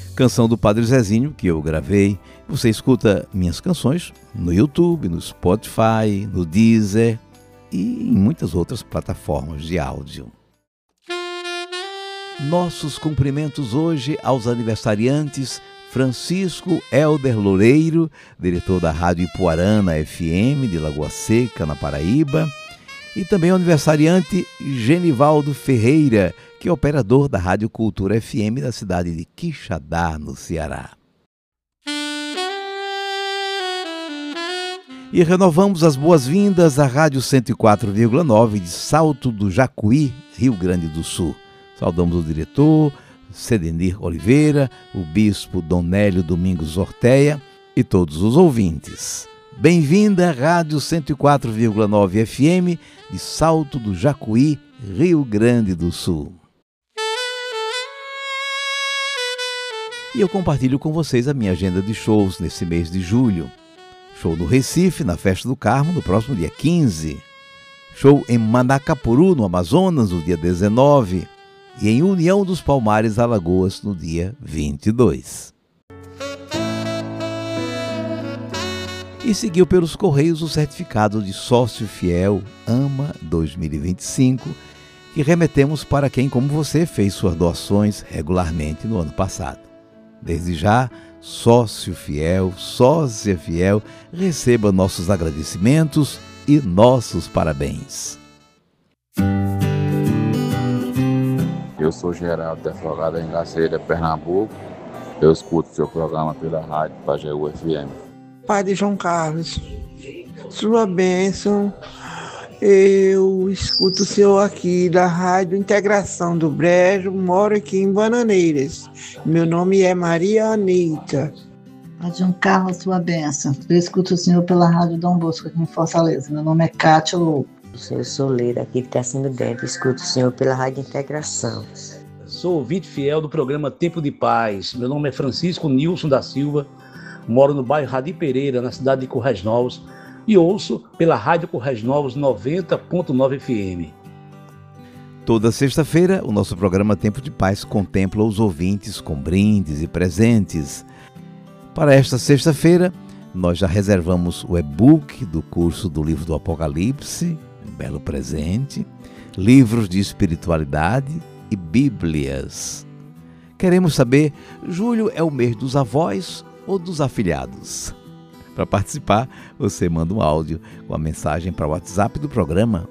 canção do Padre Zezinho que eu gravei. Você escuta minhas canções no YouTube, no Spotify, no Deezer e em muitas outras plataformas de áudio. Nossos cumprimentos hoje aos aniversariantes: Francisco Helder Loureiro, diretor da Rádio Ipuarana FM de Lagoa Seca, na Paraíba, e também o aniversariante Genivaldo Ferreira, que é operador da Rádio Cultura FM da cidade de Quixadá, no Ceará. E renovamos as boas-vindas à Rádio 104,9 de Salto do Jacuí, Rio Grande do Sul. Saudamos o diretor Cedenir Oliveira, o bispo Dom Nélio Domingos Orteia e todos os ouvintes. Bem-vinda à Rádio 104,9 FM de Salto do Jacuí, Rio Grande do Sul. E eu compartilho com vocês a minha agenda de shows nesse mês de julho. Show no Recife, na Festa do Carmo, no próximo dia 15. Show em Manacapuru, no Amazonas, no dia 19. E em União dos Palmares, Alagoas, no dia 22. E seguiu pelos Correios o certificado de sócio fiel AMA 2025, que remetemos para quem, como você, fez suas doações regularmente no ano passado. Desde já, sócio fiel, sócia fiel, receba nossos agradecimentos e nossos parabéns. Eu sou Geraldo, advogado em Gaceira, Pernambuco. Eu escuto seu programa pela rádio Pajeú FM. Padre João Carlos, sua bênção. Eu escuto o senhor aqui da Rádio Integração do Brejo, moro aqui em Bananeiras. Meu nome é Maria Anitta. Padre João Carlos, sua bênção. Eu escuto o senhor pela Rádio Dom Bosco aqui em Fortaleza. Meu nome é Cátia Lobo. O senhor Soleira, aqui de Cassino Dentro, escuto o senhor pela Rádio Integração. Sou ouvinte fiel do programa Tempo de Paz. Meu nome é Francisco Nilson da Silva, moro no bairro Radi Pereira, na cidade de Currais Novos, e ouço pela Rádio Currais Novos 90.9 FM. Toda sexta-feira, o nosso programa Tempo de Paz contempla os ouvintes com brindes e presentes. Para esta sexta-feira, nós já reservamos o e-book do curso do livro do Apocalipse, um belo presente, livros de espiritualidade e bíblias. Queremos saber, julho é o mês dos avós ou dos afilhados? Para participar, você manda um áudio com a mensagem para o WhatsApp do programa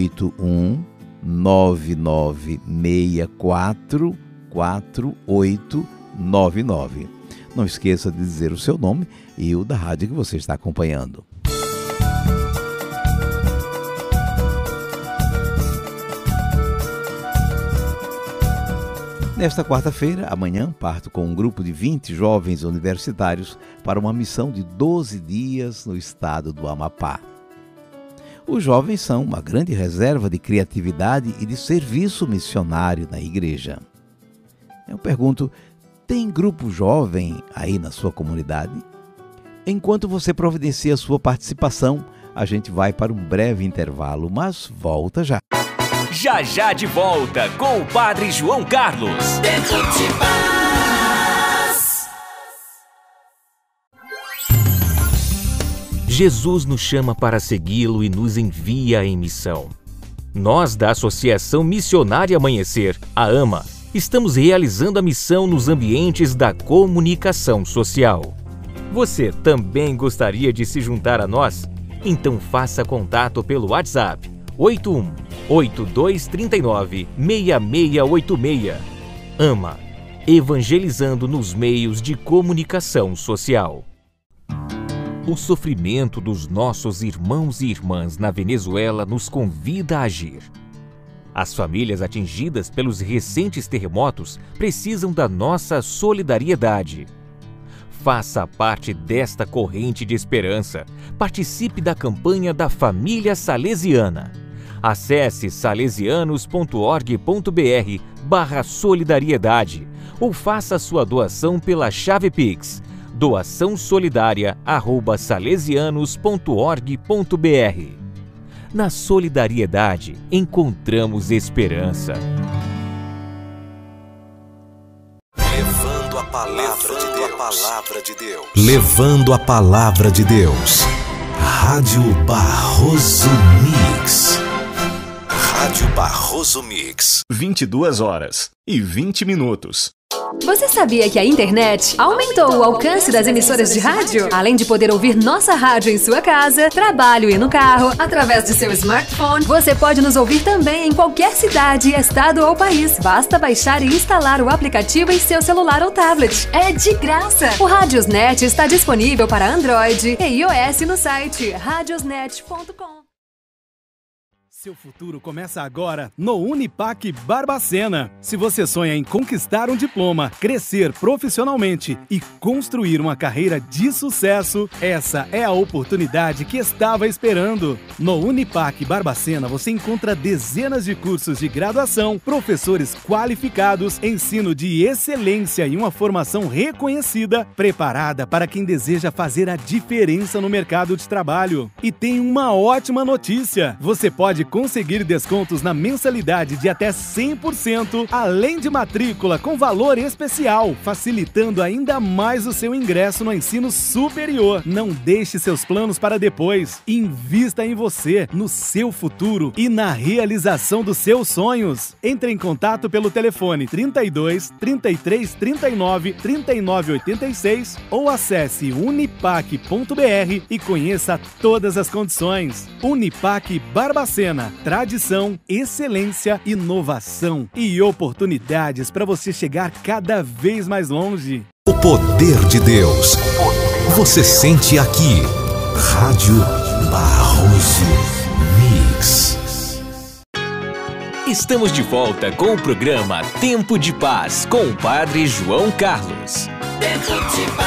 8199644899. Não esqueça de dizer o seu nome e o da rádio que você está acompanhando. Nesta quarta-feira, amanhã, parto com um grupo de 20 jovens universitários para uma missão de 12 dias no estado do Amapá. Os jovens são uma grande reserva de criatividade e de serviço missionário na igreja. Eu pergunto, tem grupo jovem aí na sua comunidade? Enquanto você providencia a sua participação, a gente vai para um breve intervalo, mas volta já. Já já de volta com o Padre João Carlos. Tempo de Paz. Jesus nos chama para segui-lo e nos envia em missão. Nós, da Associação Missionária Amanhecer, a AMA, estamos realizando a missão nos ambientes da comunicação social. Você também gostaria de se juntar a nós? Então faça contato pelo WhatsApp 81-8239-6686. AMA, evangelizando nos meios de comunicação social. O sofrimento dos nossos irmãos e irmãs na Venezuela nos convida a agir. As famílias atingidas pelos recentes terremotos precisam da nossa solidariedade. Faça parte desta corrente de esperança. Participe da campanha da Família Salesiana. Acesse salesianos.org.br/solidariedade ou faça sua doação pela chave Pix doaçãosolidaria@salesianos.org.br. Na solidariedade encontramos esperança. Levando Levando a palavra de Deus. Levando a palavra de Deus. Rádio Barroso Mix. Rádio Barroso Mix. 22h20. Você sabia que a internet aumentou o alcance das emissoras de rádio? Além de poder ouvir nossa rádio em sua casa, trabalho e no carro, através de seu smartphone, você pode nos ouvir também em qualquer cidade, estado ou país. Basta baixar e instalar o aplicativo em seu celular ou tablet. É de graça! O Radiosnet está disponível para Android e iOS no site radiosnet.com. Seu futuro começa agora no Unipac Barbacena. Se você sonha em conquistar um diploma, crescer profissionalmente e construir uma carreira de sucesso, essa é a oportunidade que estava esperando. No Unipac Barbacena você encontra dezenas de cursos de graduação, professores qualificados, ensino de excelência e uma formação reconhecida, preparada para quem deseja fazer a diferença no mercado de trabalho. E tem uma ótima notícia: você pode conseguir descontos na mensalidade de até 100%, além de matrícula com valor especial, facilitando ainda mais o seu ingresso no ensino superior. Não deixe seus planos para depois. Invista em você, no seu futuro e na realização dos seus sonhos. Entre em contato pelo telefone 32 33 39 39 86 ou acesse unipac.br e conheça todas as condições. Unipac Barbacena. Tradição, excelência, inovação e oportunidades para você chegar cada vez mais longe. O poder de Deus. Você sente aqui. Rádio Barroso Mix. Estamos de volta com o programa Tempo de Paz com o Padre João Carlos. Tempo de Paz.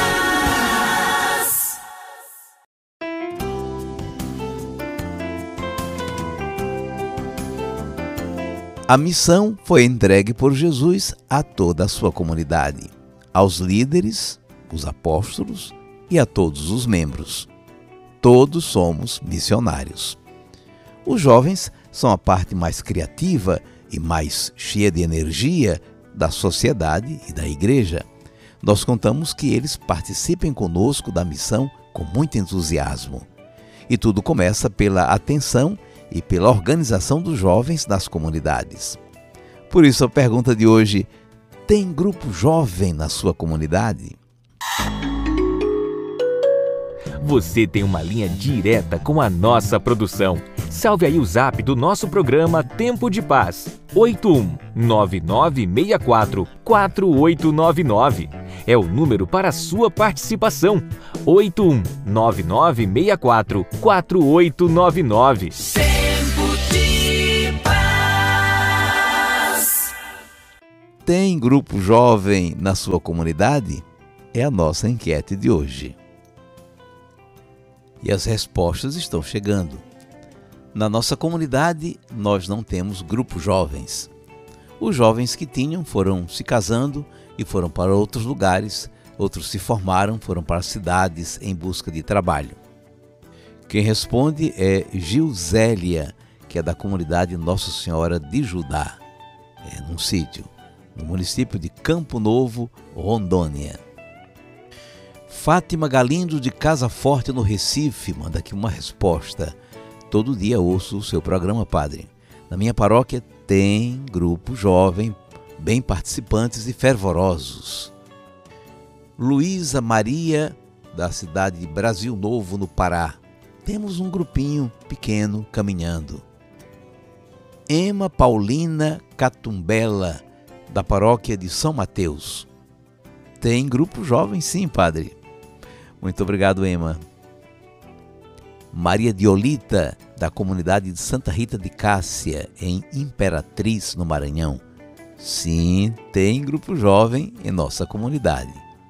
A missão foi entregue por Jesus a toda a sua comunidade, aos líderes, os apóstolos e a todos os membros. Todos somos missionários. Os jovens são a parte mais criativa e mais cheia de energia da sociedade e da igreja. Nós contamos que eles participem conosco da missão com muito entusiasmo. E tudo começa pela atenção e pela organização dos jovens nas comunidades. Por isso a pergunta de hoje: tem grupo jovem na sua comunidade? Você tem uma linha direta com a nossa produção. Salve aí o zap do nosso programa Tempo de Paz, 8199644899. É o número para a sua participação, 8199644899. Tempo de Paz. Tem grupo jovem na sua comunidade? É a nossa enquete de hoje. E as respostas estão chegando. Na nossa comunidade, nós não temos grupos jovens. Os jovens que tinham foram se casando e foram para outros lugares, outros se formaram, foram para cidades em busca de trabalho. Quem responde é Gilzélia, que é da comunidade Nossa Senhora de Judá, num sítio, no município de Campo Novo, Rondônia. Fátima Galindo, de Casa Forte, no Recife, manda aqui uma resposta. Todo dia ouço o seu programa, padre. Na minha paróquia tem grupo jovem, bem participantes e fervorosos. Luísa Maria, da cidade de Brasil Novo, no Pará. Temos um grupinho pequeno caminhando. Ema Paulina Catumbela, da paróquia de São Mateus. Tem grupo jovem sim, padre. Muito obrigado, Ema. Maria Diolita, da comunidade de Santa Rita de Cássia, em Imperatriz, no Maranhão. Sim, tem grupo jovem em nossa comunidade.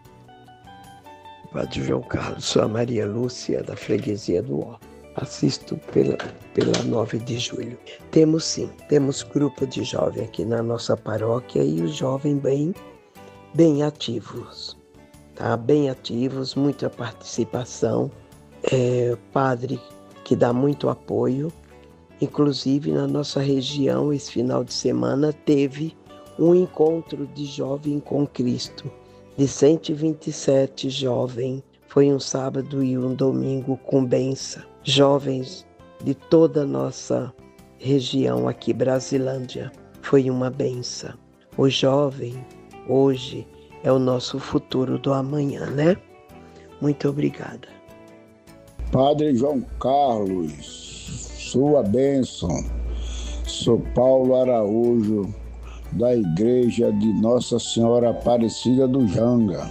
Padre João Carlos, sou a Maria Lúcia, da freguesia do Ó. Assisto pela 9 de julho. Temos sim, temos grupo de jovem aqui na nossa paróquia e os jovens bem ativos. Tá? Bem ativos, muita participação. Padre que dá muito apoio. Inclusive na nossa região, esse final de semana, teve um encontro de jovem com Cristo de 127 jovens. Foi um sábado e um domingo com bênção. Jovens de toda a nossa região aqui, Brasilândia. Foi uma bênção. O jovem, hoje, é o nosso futuro do amanhã, né? Muito obrigada. Padre João Carlos, sua bênção. Sou Paulo Araújo, da Igreja de Nossa Senhora Aparecida do Janga.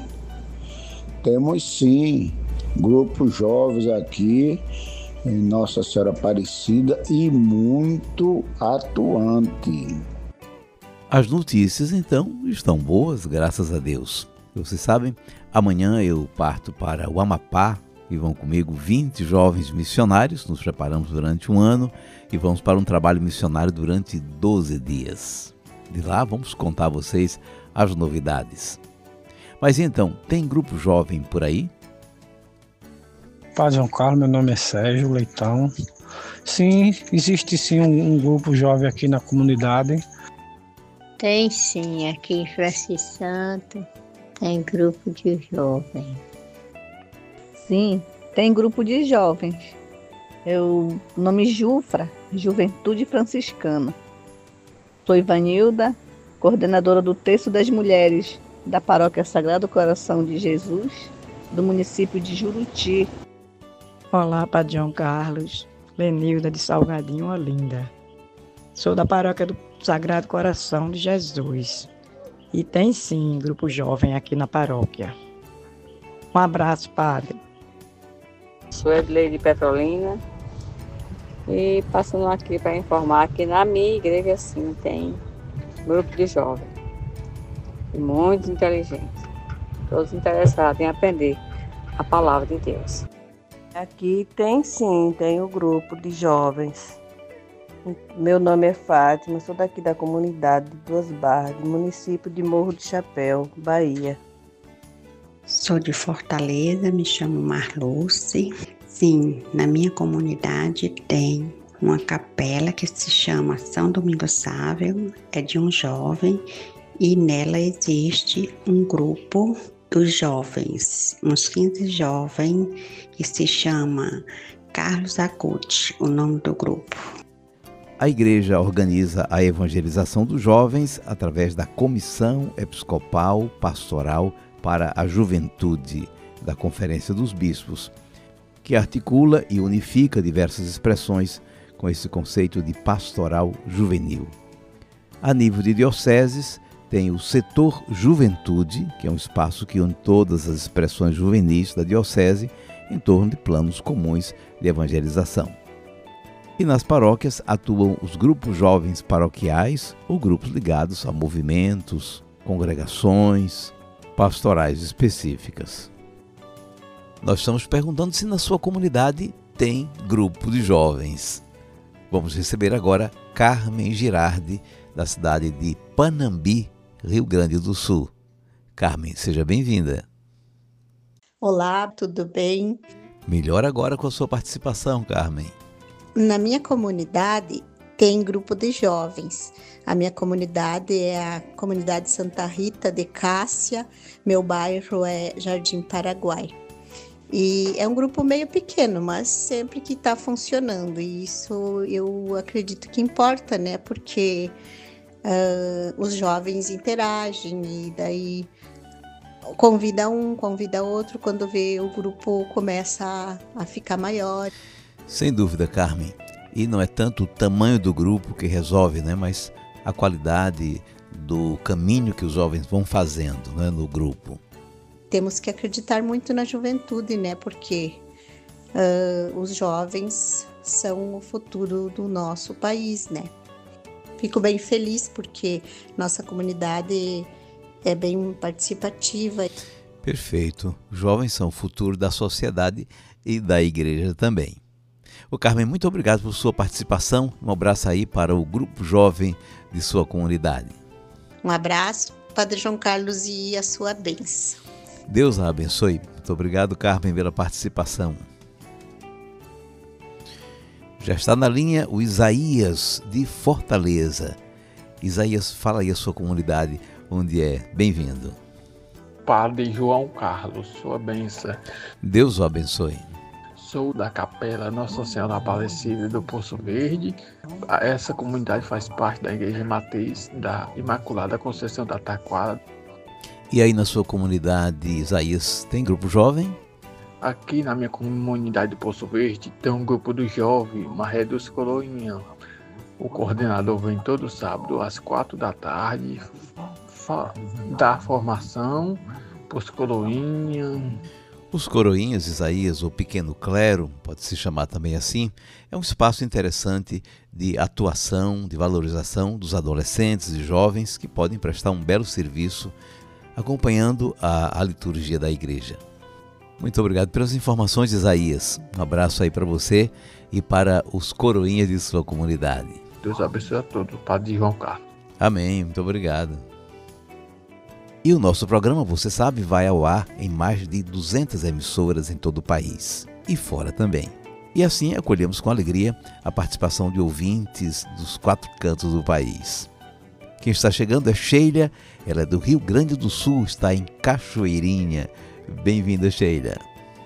Temos sim grupos jovens aqui em Nossa Senhora Aparecida e muito atuante. As notícias, então, estão boas, graças a Deus. Vocês sabem, amanhã eu parto para o Amapá e vão comigo 20 jovens missionários. Nos preparamos durante um ano e vamos para um trabalho missionário durante 12 dias. De lá vamos contar a vocês as novidades. Mas então, tem grupo jovem por aí? Padre João Carlos, meu nome é Sérgio Leitão. Sim, existe sim um grupo jovem aqui na comunidade. Tem sim, aqui em Francisco Santo tem grupo de jovens. Sim, tem grupo de jovens. O nome Jufra, Juventude Franciscana. Sou Ivanilda, coordenadora do Terço das Mulheres da Paróquia Sagrado Coração de Jesus, do município de Juruti. Olá, Padre João Carlos, Lenilda de Salgadinho, Olinda. Sou da Paróquia do Sagrado Coração de Jesus. E tem sim grupo jovem aqui na paróquia. Um abraço, Padre. Sou Edleide Petrolina e passando aqui para informar que na minha igreja sim tem grupo de jovens. Muito inteligente. Todos interessados em aprender a palavra de Deus. Aqui tem sim, tem o grupo de jovens. Meu nome é Fátima, sou daqui da comunidade de Duas Barras, do município de Morro do Chapéu, Bahia. Sou de Fortaleza, me chamo Marluce. Sim, na minha comunidade tem uma capela que se chama São Domingos Sávio, é de um jovem, e nela existe um grupo dos jovens, uns 15 jovens, que se chama Carlos Acuti, o nome do grupo. A igreja organiza a evangelização dos jovens através da Comissão Episcopal Pastoral para a Juventude da Conferência dos Bispos, que articula e unifica diversas expressões com esse conceito de pastoral juvenil. A nível de dioceses, tem o setor Juventude, que é um espaço que une todas as expressões juvenis da diocese em torno de planos comuns de evangelização. E nas paróquias atuam os grupos jovens paroquiais ou grupos ligados a movimentos, congregações, pastorais específicas. Nós estamos perguntando se na sua comunidade tem grupo de jovens. Vamos receber agora Carmen Girardi, da cidade de Panambi, Rio Grande do Sul. Carmen, seja bem-vinda. Olá, tudo bem? Melhor agora com a sua participação, Carmen. Na minha comunidade tem grupo de jovens. A minha comunidade é a comunidade Santa Rita de Cássia, meu bairro é Jardim Paraguai. E é um grupo meio pequeno, mas sempre que está funcionando. E isso eu acredito que importa, né? Porque os jovens interagem e daí convida um, convida outro. Quando vê, o grupo começa a ficar maior. Sem dúvida, Carmen. E não é tanto o tamanho do grupo que resolve, né? Mas a qualidade do caminho que os jovens vão fazendo, né, no grupo. Temos que acreditar muito na juventude, né? Porque os jovens são o futuro do nosso país, né? Fico bem feliz porque nossa comunidade é bem participativa. Perfeito. Os jovens são o futuro da sociedade e da igreja também. Ô Carmen, muito obrigado por sua participação. Um abraço aí para o grupo jovem de sua comunidade. Um abraço, Padre João Carlos, e a sua bênção. Deus a abençoe. Muito obrigado, Carmen, pela participação. Já está na linha o Isaías, de Fortaleza. Isaías, fala aí a sua comunidade, onde é. Bem-vindo. Padre João Carlos, sua bênção. Deus o abençoe. Sou da Capela Nossa Senhora Aparecida do Poço Verde. Essa comunidade faz parte da Igreja Matriz da Imaculada Conceição da Taquara. E aí na sua comunidade, Isaías, tem grupo jovem? Aqui na minha comunidade do Poço Verde tem um grupo do jovem Maré dos Coroinha. O coordenador vem todo sábado às 4 da tarde, dá formação para os coroinhas. Os coroinhas, Isaías, ou pequeno clero, pode se chamar também assim, é um espaço interessante de atuação, de valorização dos adolescentes e jovens que podem prestar um belo serviço acompanhando a liturgia da igreja. Muito obrigado pelas informações, Isaías. Um abraço aí para você e para os coroinhas de sua comunidade. Deus abençoe a todos, Padre João Carlos. Amém, muito obrigado. E o nosso programa, você sabe, vai ao ar em mais de 200 emissoras em todo o país e fora também. E assim acolhemos com alegria a participação de ouvintes dos 4 cantos do país. Quem está chegando é Sheila, ela é do Rio Grande do Sul, está em Cachoeirinha. Bem-vinda, Sheila.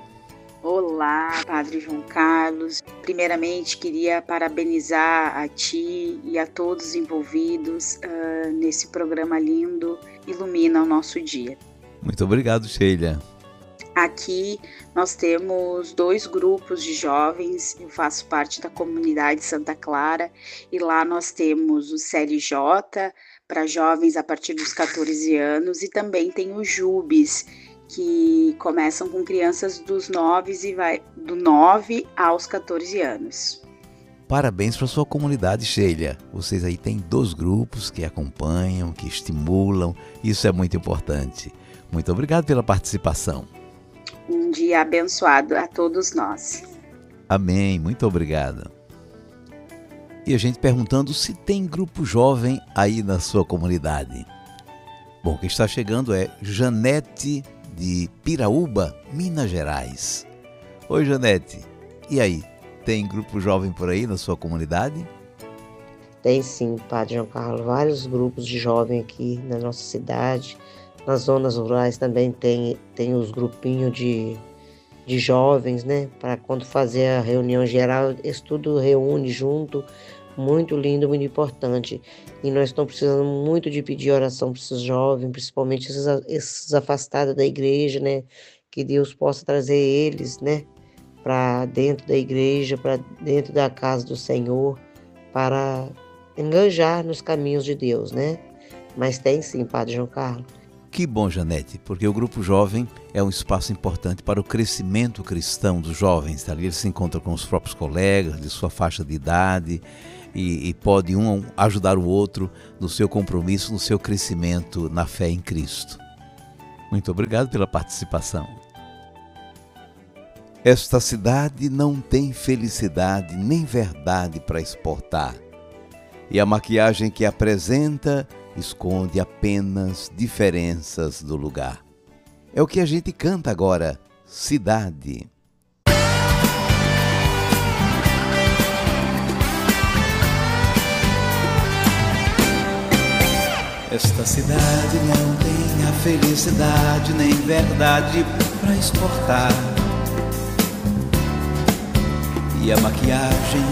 Olá, Padre João Carlos. Primeiramente, queria parabenizar a ti e a todos os envolvidos nesse programa lindo, Ilumina o Nosso Dia. Muito obrigado, Sheila. Aqui nós temos 2 grupos de jovens, eu faço parte da comunidade Santa Clara e lá nós temos o CLJ para jovens a partir dos 14 anos e também tem o JUBES, que começam com crianças dos 9 e vai do 9 aos 14 anos. Parabéns para a sua comunidade, Sheila. Vocês aí têm 2 grupos que acompanham, que estimulam. Isso é muito importante. Muito obrigado pela participação. Um dia abençoado a todos nós. Amém. Muito obrigado. E a gente perguntando se tem grupo jovem aí na sua comunidade. Bom, quem está chegando é Janete de Piraúba, Minas Gerais. Oi, Janete. E aí, tem grupo jovem por aí na sua comunidade? Tem sim, Padre João Carlos, vários grupos de jovem aqui na nossa cidade. Nas zonas rurais também tem os grupinhos de jovens, né? Para quando fazer a reunião geral, isso tudo reúne junto. Muito lindo, muito importante. E nós estamos precisando muito de pedir oração para esses jovens, principalmente esses afastados da igreja, né? Que Deus possa trazer eles, né? Para dentro da igreja, para dentro da casa do Senhor, para engajar nos caminhos de Deus, né? Mas tem sim, Padre João Carlos. Que bom, Janete, porque o grupo jovem é um espaço importante para o crescimento cristão dos jovens. Ali eles se encontram com os próprios colegas de sua faixa de idade e pode um ajudar o outro no seu compromisso, no seu crescimento na fé em Cristo. Muito obrigado pela participação. Esta cidade não tem felicidade nem verdade para exportar. E a maquiagem que apresenta esconde apenas diferenças do lugar. É o que a gente canta agora, Cidade. Esta cidade não tem a felicidade nem verdade para exportar. E a maquiagem